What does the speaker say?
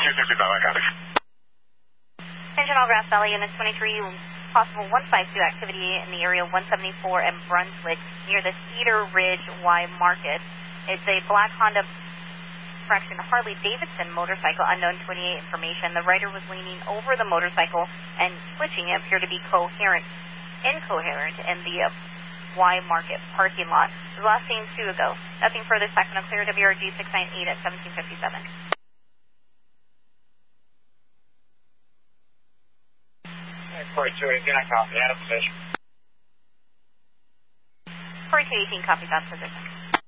255, I got it. Attention all Grass Valley, Unit 23, possible 152 activity in the area 174 and Brunswick near the Cedar Ridge Y Market. It's a black Harley-Davidson motorcycle, unknown 28 information. The rider was leaning over the motorcycle and switching. It appeared to be incoherent in the Y Market parking lot. It was last seen 2 ago. Nothing further. Second on clear, WRG 698 at 1757. 4218, I copy. Out of position. 4218, copy, on position.